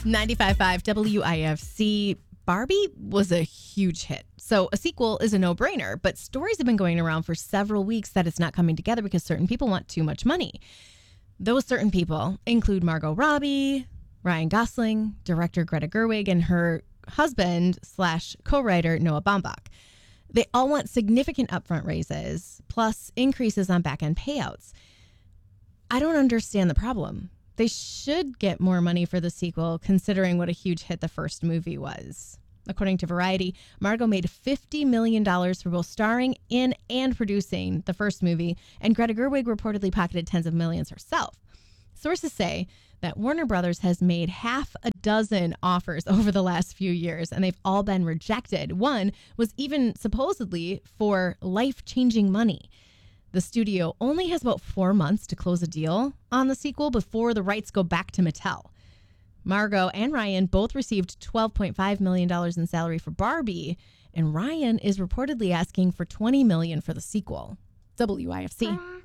95.5 WIFC. Barbie was a huge hit. So a sequel is a no-brainer, but stories have been going around for several weeks that it's not coming together because certain people want too much money. Those certain people include Margot Robbie, Ryan Gosling, director Greta Gerwig, and her husband / co-writer Noah Baumbach. They all want significant upfront raises, plus increases on back-end payouts. I don't understand the problem. They should get more money for the sequel, considering what a huge hit the first movie was. According to Variety, Margot made $50 million for both starring in and producing the first movie, and Greta Gerwig reportedly pocketed tens of millions herself. Sources say that Warner Brothers has made half a dozen offers over the last few years, and they've all been rejected. One was even supposedly for life-changing money. The studio only has about 4 months to close a deal on the sequel before the rights go back to Mattel. Margot and Ryan both received $12.5 million in salary for Barbie, and Ryan is reportedly asking for $20 million for the sequel. WIFC.